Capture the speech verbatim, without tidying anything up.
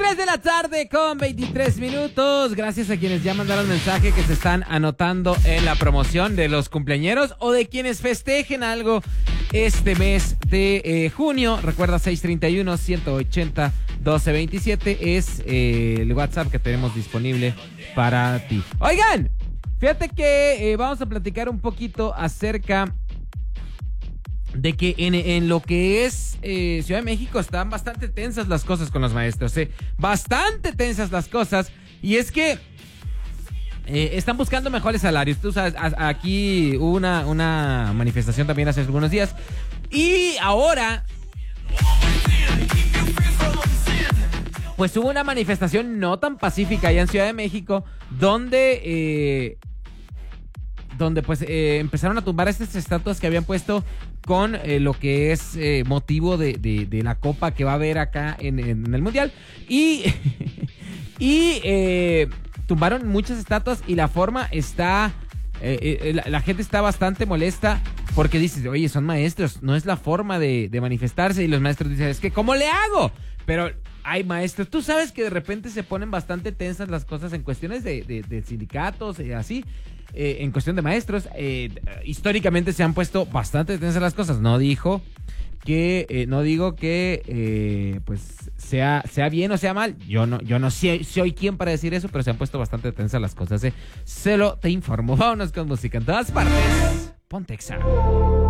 tres de la tarde con veintitrés minutos. Gracias a quienes ya mandaron mensaje que se están anotando en la promoción de los cumpleañeros o de quienes festejen algo este mes de eh, junio. Recuerda, seis treinta y uno, ciento ochenta, doce veintisiete es eh, el WhatsApp que tenemos disponible para ti. Oigan, fíjate que eh, vamos a platicar un poquito acerca de que en, en lo que es eh, Ciudad de México están bastante tensas las cosas con los maestros, ¿eh? Bastante tensas las cosas. Y es que eh, están buscando mejores salarios. Tú sabes, a, aquí hubo una, una manifestación también hace algunos días. Y ahora, pues hubo una manifestación no tan pacífica allá en Ciudad de México, donde... Eh, donde pues eh, empezaron a tumbar estas estatuas que habían puesto con eh, lo que es eh, motivo de, de, de la copa que va a haber acá en, en el Mundial. Y, y eh, tumbaron muchas estatuas y la forma está... Eh, eh, la, la gente está bastante molesta porque dice, oye, son maestros, no es la forma de, de manifestarse. Y los maestros dicen, es que ¿cómo le hago? Pero hay maestros, tú sabes que de repente se ponen bastante tensas las cosas en cuestiones de, de, de sindicatos y así. Eh, en cuestión de maestros, eh, históricamente se han puesto bastante tensas las cosas. No dijo que, eh, no digo que, eh, pues sea, sea bien o sea mal. Yo no, yo no soy, soy quien para decir eso, pero se han puesto bastante tensas las cosas. Eh. Solo te informo. Vámonos con música en todas partes. Ponte Exa.